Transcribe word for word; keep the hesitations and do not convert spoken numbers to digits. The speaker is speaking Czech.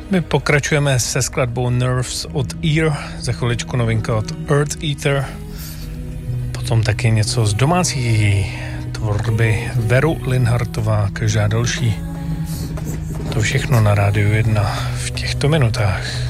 My pokračujeme se skladbou Nerves od Ear, za chviličku novinka od Earth Eater, potom taky něco z domácí tvorby Veru Linhartová, každá další. To všechno na Rádiu jedna v těchto minutách.